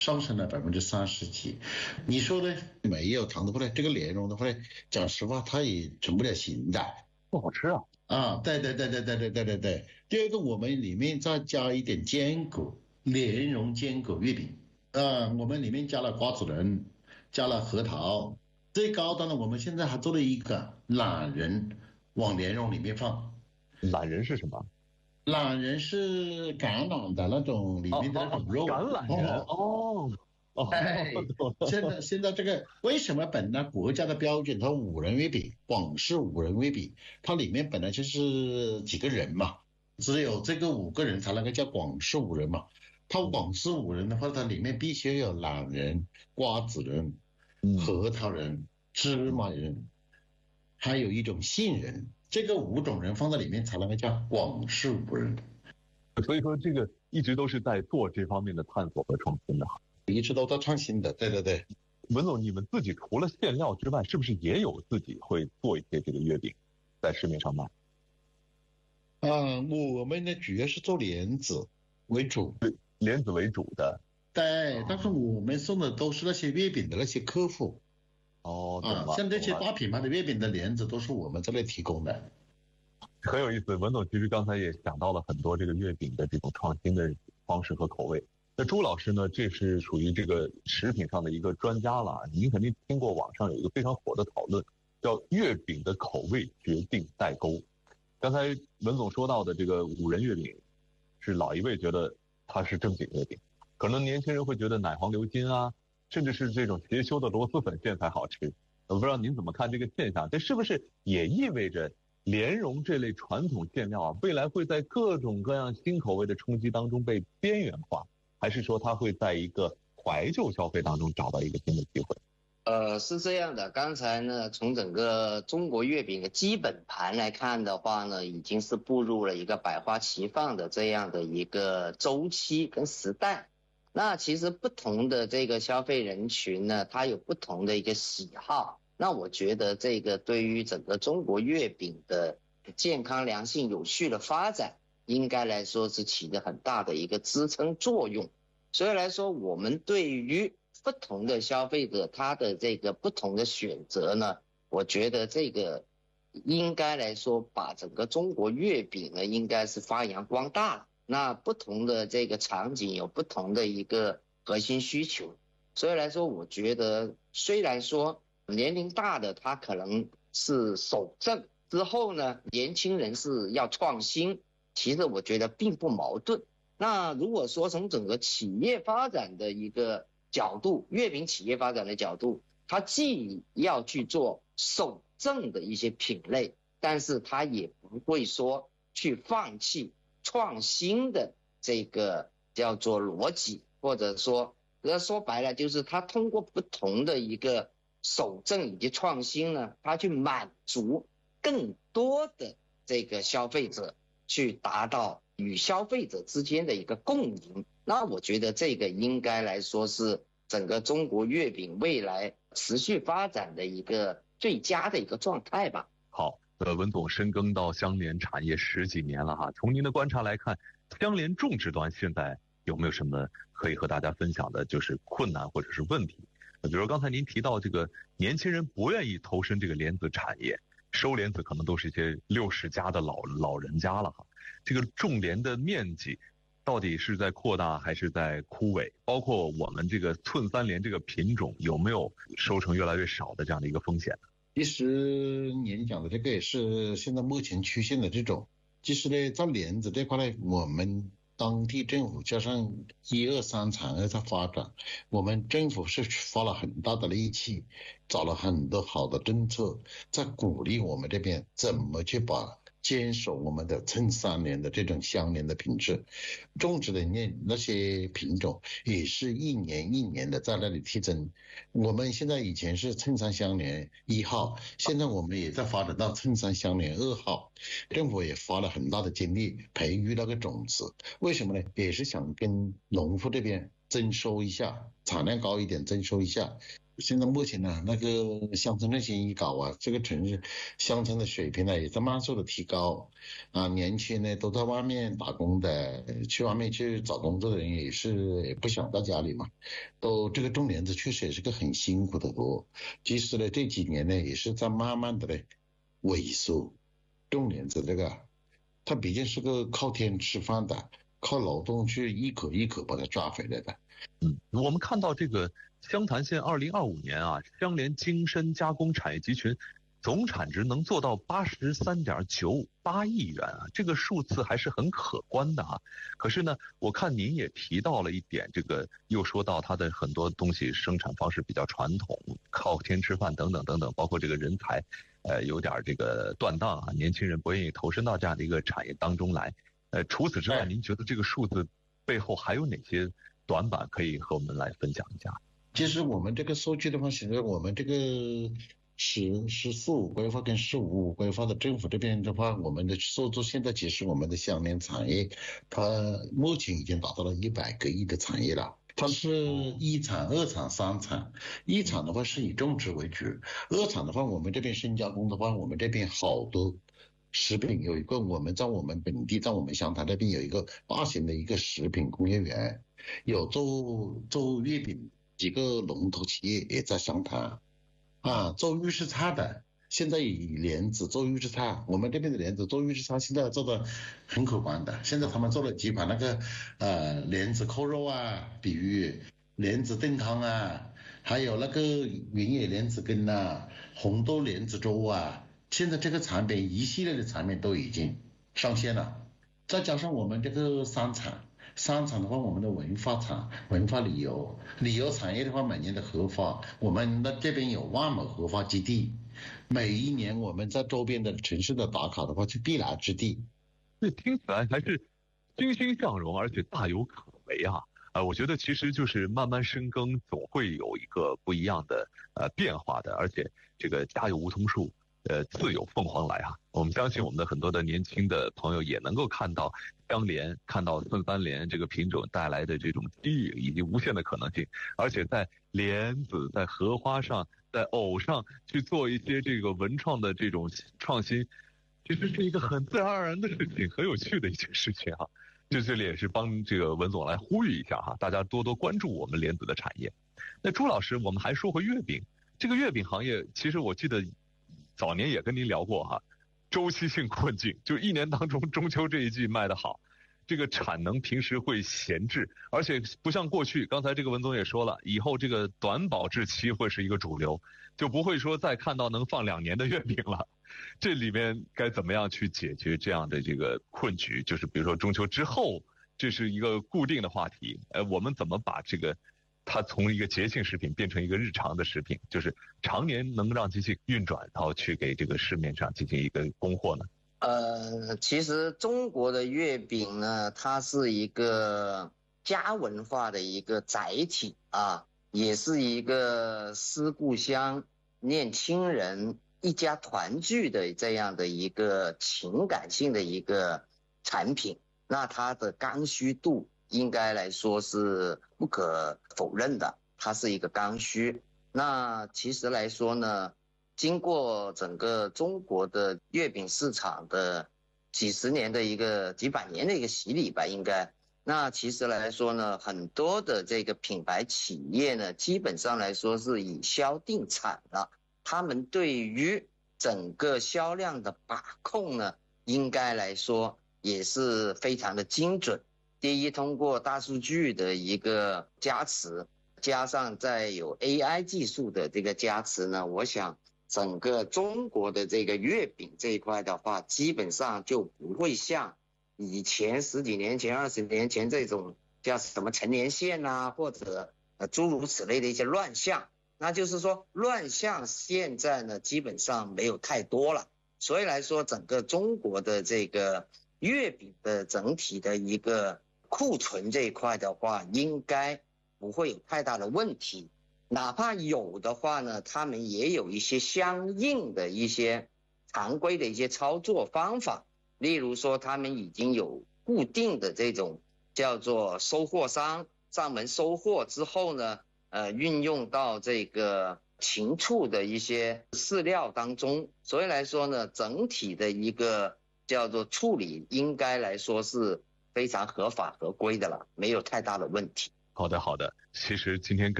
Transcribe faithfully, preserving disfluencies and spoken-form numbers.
上升了百分之三十几。你说的没有糖的话呢，这个莲蓉的话呢，讲实话它也成不了型的， 不好吃啊。 啊，对对对对对对对对对。第二个，我们里面再加一点坚果，莲蓉坚果月饼，呃，我们里面加了瓜子仁，加了核桃。最高端的，我们现在还做了一个懒人往莲蓉里面放。 懒人是什么？ 懒人是橄榄的那种里面的那种肉。 哦哦哦、橄榄人哦。哦， 哎，现在现在这个为什么本来国家的标准它五仁月饼，广式五仁月饼，它里面本来就是几个人嘛，只有这个五个人才能够叫广式五仁嘛。它广式五仁的话，它里面必须有懒人、瓜子仁、核桃仁、芝麻仁，还有一种杏仁，这个五种人放在里面才能够叫广式五仁。 所以说这个一直都是在做这方面的探索和创新的。 一直都在创新的，对对对。 文总，你们自己除了馅料之外，是不是也有自己会做一些这个月饼，在市面上卖？ 嗯，我们呢主要是做莲子为主， 莲子为主的。 对，但是我们送的都是那些月饼的那些客户。 哦， 啊，像这些大品牌的月饼的莲子都是我们这里提供的。 很有意思，文总其实刚才也讲到了很多这个月饼的这种创新的方式和口味。那朱老师呢，这是属于这个食品上的一个专家了。您肯定听过网上有一个非常火的讨论，叫月饼的口味决定代沟。刚才文总说到的这个五仁月饼，是老一辈觉得它是正经月饼，可能年轻人会觉得奶黄流金啊，甚至是这种邪修的螺蛳粉馅才好吃。我不知道您怎么看这个现象？这是不是也意味着莲蓉这类传统馅料啊，未来会在各种各样新口味的冲击当中被边缘化？还是说它会在一个怀旧消费当中找到一个新的机会？ 呃，是这样的，刚才呢，从整个中国月饼的基本盘来看的话呢，已经是步入了一个百花齐放的这样的一个周期跟时代。那其实不同的这个消费人群呢，它有不同的一个喜好。那我觉得这个对于整个中国月饼的健康、良性、有序的发展，应该来说是起着很大的一个支撑作用。所以来说，我们对于不同的消费者他的这个不同的选择呢，我觉得这个应该来说把整个中国月饼呢应该是发扬光大。那不同的这个场景有不同的一个核心需求，所以来说我觉得虽然说年龄大的他可能是守正，之后呢年轻人是要创新，其实我觉得并不矛盾。那如果说从整个企业发展的一个角度，月饼企业发展的角度，它既要去做守正的一些品类，但是它也不会说去放弃创新的这个叫做逻辑，或者说说白了就是它通过不同的一个守正以及创新呢，它去满足更多的这个消费者，去达到与消费者之间的一个共赢。那我觉得这个应该来说是整个中国月饼未来持续发展的一个最佳的一个状态吧。 好，呃，文总深耕到香莲产业十几年了哈，从您的观察来看，香莲种植端现在有没有什么可以和大家分享的，就是困难或者是问题？比如刚才您提到这个年轻人不愿意投身这个莲子产业，收莲子可能都是一些六十加的老老人家了哈。这个种莲的面积到底是在扩大还是在枯萎？包括我们这个寸三莲这个品种有没有收成越来越少的这样的一个风险呢？ 其实您讲的这个也是现在目前出现的这种。其实呢，在莲子这块呢，我们当地政府加上一二三产业在发展，我们政府是花了很大的力气，找了很多好的政策，在鼓励我们这边怎么去把坚守我们的寸三莲的这种香莲的品质，种植的那那些品种也是一年一年的在那里提增。我们现在以前是寸三香莲一号，现在我们也在发展到寸三香莲二号，政府也花了很大的精力培育那个种子。为什么呢？也是想跟农夫这边增收一下，产量高一点增收一下。现在目前呢，那个乡村振兴一搞啊，这个城市乡村的水平呢也在慢速的提高啊，年轻呢都在外面打工的，去外面去找工作的人也是也不想在家里嘛，都这个种莲子确实也是个很辛苦的活，其实呢这几年呢也是在慢慢的呢萎缩，种莲子这个它毕竟是个靠天吃饭的，靠劳动去一口一口把它抓回来的。 嗯，我们看到这个湘潭县二零二五年啊，香莲精深加工产业集群总产值能做到八十三点九八亿元啊，这个数字还是很可观的啊。可是呢，我看您也提到了一点，这个又说到它的很多东西生产方式比较传统，靠天吃饭等等等等，包括这个人才，呃，有点这个断档啊，年轻人不愿意投身到这样的一个产业当中来。呃，除此之外，您觉得这个数字背后还有哪些短板可以和我们来分享一下？ 其实我们这个数据的话，现在我们这个十十四五规划跟十五五规划的政府这边的话，我们的数字现在其实我们的香莲产业，它目前已经达到了一百个亿的产业了。它是一产、二产、三产。一产的话是以种植为主，二产的话我们这边深加工的话，我们这边好多食品有一个我们在我们本地在我们湘潭那边有一个大型的一个食品工业园，有做做月饼。几个龙头企业也在湘潭啊，做预制菜的，现在以莲子做预制菜，我们这边的莲子做预制菜现在做的很可观的。现在他们做了几款那个呃莲子扣肉啊，比如莲子炖汤啊，还有那个原野莲子羹啊，红豆莲子粥啊，现在这个产品一系列的产品都已经上线了。再加上我们这个三产。三产的话，我们的文化产、文化旅游、旅游产业的话，每年的核发，我们的这边有万亩核发基地，每一年我们在周边的城市的打卡的话，是必来之地。 这听起来还是欣欣向荣，而且大有可为啊！呃，我觉得其实就是慢慢深耕，总会有一个不一样的呃变化的，而且这个家有梧桐树。呃，自有凤凰来啊！我们相信我们的很多的年轻的朋友也能够看到香莲、看到孙三莲这个品种带来的这种机遇以及无限的可能性，而且在莲子、在荷花上、在藕上去做一些这个文创的这种创新，其实是一个很自然而然的事情，很有趣的一件事情啊！就这里也是帮这个文总来呼吁一下哈，大家多多关注我们莲子的产业。那朱老师，我们还说回月饼，这个月饼行业，其实我记得。早年也跟您聊过哈，周期性困境，就一年当中中秋这一季卖得好，这个产能平时会闲置，而且不像过去，刚才这个文总也说了，以后这个短保质期会是一个主流，就不会说再看到能放两年的月饼了。这里面该怎么样去解决这样的这个困局？就是比如说中秋之后，这是一个固定的话题，呃，我们怎么把这个它从一个节庆食品变成一个日常的食品，就是常年能让机器运转，然后去给这个市面上进行一个供货呢？ 呃，其实中国的月饼呢，它是一个家文化的一个载体啊，也是一个思故乡、念亲人、一家团聚的这样的一个情感性的一个产品。那它的刚需度应该来说是不可否认的，它是一个刚需。那其实来说呢，经过整个中国的月饼市场的几十年的一个几百年的一个洗礼吧，应该。那其实来说呢，很多的这个品牌企业呢，基本上来说是以销定产了，他们对于整个销量的把控呢，应该来说也是非常的精准。第一，通过大数据的一个加持，加上再有 A I 技术的这个加持呢，我想整个中国的这个月饼这一块的话，基本上就不会像以前十几年前、二十年前这种叫什么陈年线啊，或者呃诸如此类的一些乱象。那就是说，乱象现在呢基本上没有太多了。所以来说，整个中国的这个月饼的整体的一个库存这一块的话，应该不会有太大的问题。哪怕有的话呢，他们也有一些相应的一些常规的一些操作方法，例如说他们已经有固定的这种叫做收货商上门收货之后呢，呃，运用到这个禽畜的一些饲料当中，所以来说呢，整体的一个叫做处理，应该来说是非常合法合规的了，没有太大的问题。 好的，好的。其实今天跟